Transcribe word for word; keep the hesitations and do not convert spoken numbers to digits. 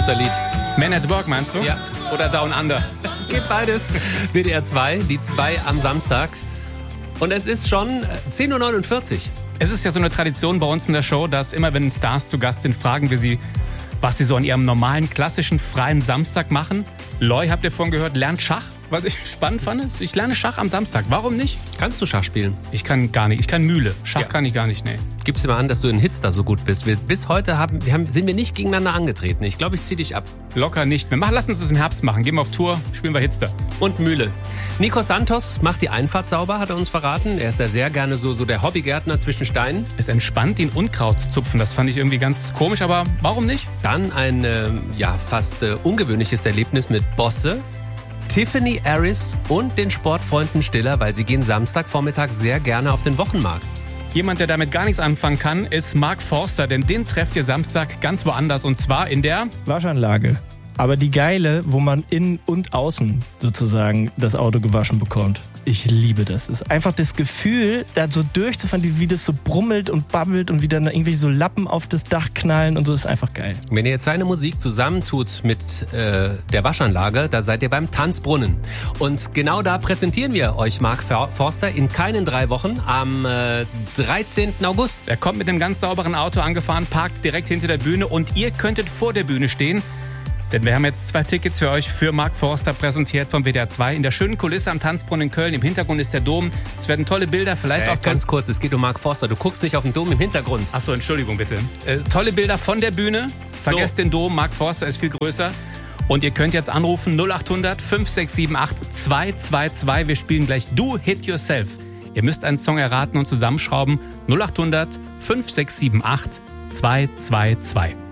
unser Lied. Man at Work meinst du? Ja. Oder Down Under? Geht beides. W D R zwei, die zwei am Samstag. Und es ist schon zehn Uhr neunundvierzig. Es ist ja so eine Tradition bei uns in der Show, dass immer wenn Stars zu Gast sind, fragen wir sie, was sie so an ihrem normalen, klassischen, freien Samstag machen. Loy, habt ihr vorhin gehört, lernt Schach. Was ich spannend fand, ist, ich lerne Schach am Samstag. Warum nicht? Kannst du Schach spielen? Ich kann gar nicht. Ich kann Mühle. Schach Ja. kann ich gar nicht, nee. Gib's dir mal an, dass du in Hits da so gut bist. Wir, bis heute haben, wir haben, sind wir nicht gegeneinander angetreten. Ich glaube, ich zieh dich ab. Locker nicht mehr. Mach, lass uns das im Herbst machen. Gehen wir auf Tour, spielen wir Hitster. Und Mühle. Nico Santos macht die Einfahrt sauber, hat er uns verraten. Er ist da sehr gerne so, so der Hobbygärtner zwischen Steinen. Es entspannt, ihn Unkraut zu zupfen. Das fand ich irgendwie ganz komisch, aber warum nicht? Dann ein ähm, ja, fast äh, ungewöhnliches Erlebnis mit Bosse, Tiffany Harris und den Sportfreunden Stiller, weil sie gehen Samstagvormittag sehr gerne auf den Wochenmarkt. Jemand, der damit gar nichts anfangen kann, ist Mark Forster, denn den trefft ihr Samstag ganz woanders und zwar in der... Waschanlage. Aber die geile, wo man innen und außen sozusagen das Auto gewaschen bekommt. Ich liebe das. Es ist einfach das Gefühl, da so durchzufahren, wie das so brummelt und babbelt und wie dann irgendwie so Lappen auf das Dach knallen und so, ist einfach geil. Wenn ihr jetzt seine Musik zusammentut mit äh, der Waschanlage, da seid ihr beim Tanzbrunnen. Und genau da präsentieren wir euch Mark Forster in keinen drei Wochen am äh, dreizehnten August. Er kommt mit einem ganz sauberen Auto angefahren, parkt direkt hinter der Bühne und ihr könntet vor der Bühne stehen. Denn wir haben jetzt zwei Tickets für euch für Mark Forster präsentiert vom W D R zwei. In der schönen Kulisse am Tanzbrunnen in Köln. Im Hintergrund ist der Dom. Es werden tolle Bilder, vielleicht Äh, auch... ganz kurz, es geht um Mark Forster. Du guckst nicht auf den Dom im Hintergrund. Achso, Entschuldigung bitte. Äh, tolle Bilder von der Bühne. Vergesst So. den Dom, Mark Forster ist viel größer. Und ihr könnt jetzt anrufen null acht hundert fünf sechs sieben acht zwei zwei zwei. Wir spielen gleich Do Hit Yourself. Ihr müsst einen Song erraten und zusammenschrauben. null acht hundert fünf sechs sieben acht zwei zwei zwei.